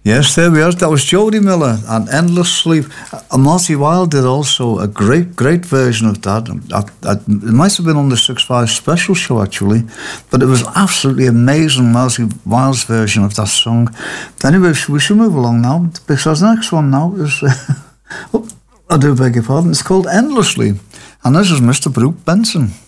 Yes, there we are. That was Jody Miller and Endless Sleep. Marty Wilde did also a great version of that. It might have been on the 6-5 special show, actually. But it was absolutely amazing, Marty Wilde's version of that song. Anyway, we should move along now, because the next one now is... I do beg your pardon. It's called Endlessly. And this is Mr. Brooke Benson.